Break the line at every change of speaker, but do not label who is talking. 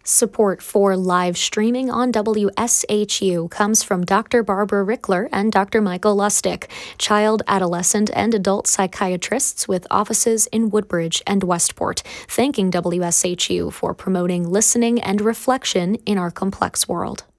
Support for live streaming on WSHU comes from Dr. Barbara Rickler and Dr. Michael Lustig, child, adolescent, and adult psychiatrists with offices in Woodbridge and Westport, thanking WSHU for promoting listening and reflection in our complex world.